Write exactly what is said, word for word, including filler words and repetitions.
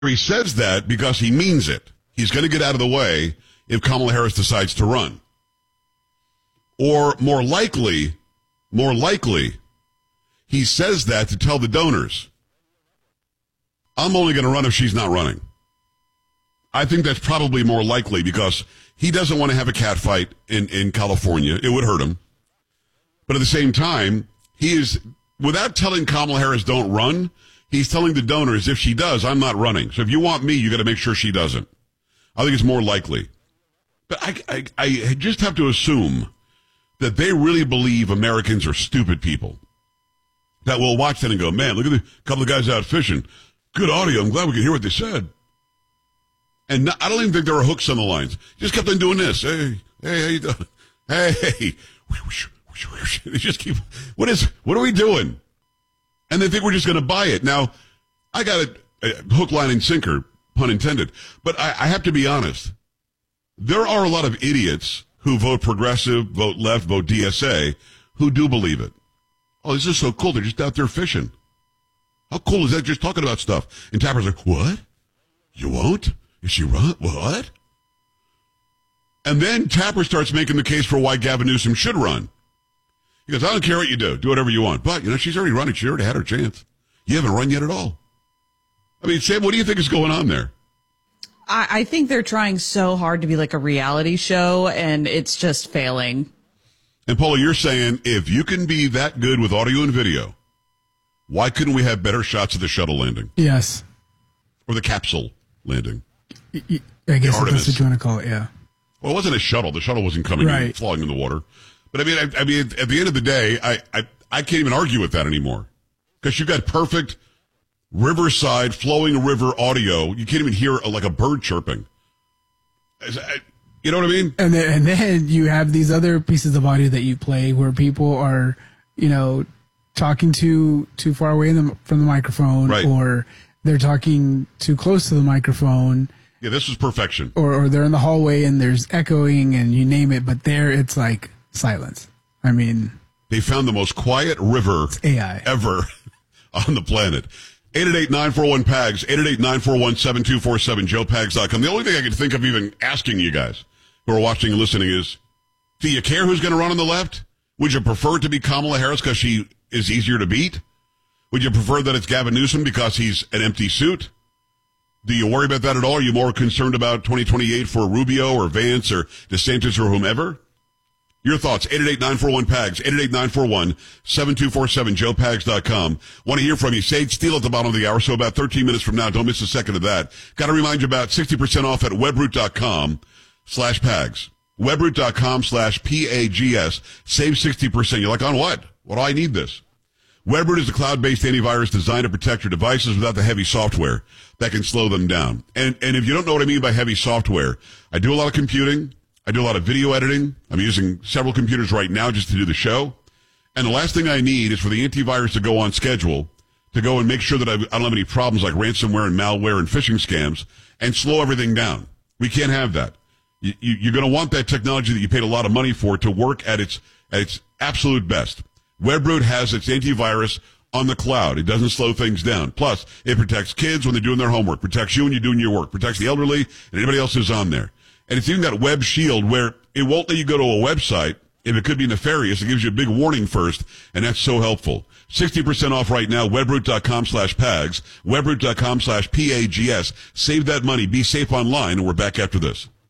He says that because he means it. He's going to get out of the way if Kamala Harris decides to run. Or more likely, more likely, he says that to tell the donors, I'm only going to run if she's not running. I think that's probably more likely because he doesn't want to have a cat fight in, in California. It would hurt him. But at the same time, he is, without telling Kamala Harris don't run, he's telling the donors, if she does, I'm not running. So if you want me, you got to make sure she doesn't. I think it's more likely. But I, I, I just have to assume that they really believe Americans are stupid people that will watch that and go, man, look at the couple of guys out fishing. Good audio. I'm glad we could hear what they said. And no, I don't even think there were hooks on the lines. Just kept on doing this. Hey, hey, how you doing? Hey, they just keep, what is, what are we doing? And they think we're just going to buy it. Now, I got a, a hook, line, and sinker, pun intended. But I, I have to be honest. There are a lot of idiots who vote progressive, vote left, vote D S A, who do believe it. Oh, this is so cool. They're just out there fishing. How cool is that? Just talking about stuff. And Tapper's like, what? You won't? Is she run? What? And then Tapper starts making the case for why Gavin Newsom should run. He goes, I don't care what you do. Do whatever you want. But, you know, she's already running. She already had her chance. You haven't run yet at all. I mean, Sam, what do you think is going on there? I, I think they're trying so hard to be like a reality show, and it's just failing. And, Paula, you're saying if you can be that good with audio and video, why couldn't we have better shots of the shuttle landing? Yes. Or the capsule landing? I guess that's what you want to call it, yeah. Well, it wasn't a shuttle. The shuttle wasn't coming right. in, falling in the water. But, I mean, I, I mean, at the end of the day, I, I, I can't even argue with that anymore. Because you've got perfect riverside, flowing river audio. You can't even hear, a, like, a bird chirping. You know what I mean? And then, and then you have these other pieces of audio that you play where people are, you know, talking too, too far away in the, from the microphone. Right. Or they're talking too close to the microphone. Yeah, this was perfection. Or, or they're in the hallway and there's echoing and you name it, but there it's like silence. I mean, they found the most quiet river A I ever on the planet. eight eight eight, nine four one, P A G S, eight eight eight, nine four one, seven two four seven, joe pags dot com. The only thing I can think of even asking you guys who are watching and listening is, do you care who's going to run on the left? Would you prefer it to be Kamala Harris because she is easier to beat? Would you prefer that it's Gavin Newsom because he's an empty suit? Do you worry about that at all? Are you more concerned about twenty twenty-eight for Rubio or Vance or DeSantis or whomever? Your thoughts, eight eight eight, nine four one, P A G S, eight eight eight, nine four one, seven two four seven, joe pags dot com. Want to hear from you. Sage Steele at the bottom of the hour, so about thirteen minutes from now. Don't miss a second of that. Got to remind you about sixty percent off at webroot.com slash Pags. Webroot.com slash P A G S. Save sixty percent. You're like, on what? What do I need this? Webroot is a cloud-based antivirus designed to protect your devices without the heavy software that can slow them down. And and if you don't know what I mean by heavy software, I do a lot of computing. I do a lot of video editing. I'm using several computers right now just to do the show. And the last thing I need is for the antivirus to go on schedule, to go and make sure that I don't have any problems like ransomware and malware and phishing scams, and slow everything down. We can't have that. You, you, you're going to want that technology that you paid a lot of money for to work at its at its absolute best. Webroot has its antivirus on the cloud. It doesn't slow things down. Plus, it protects kids when they're doing their homework, protects you when you're doing your work, protects the elderly and anybody else who's on there. And it's even got Web Shield where it won't let you go to a website if it could be nefarious. It gives you a big warning first, and that's so helpful. sixty percent off right now, webroot.com slash PAGS, webroot.com slash P A G S. Save that money. Be safe online, and we're back after this.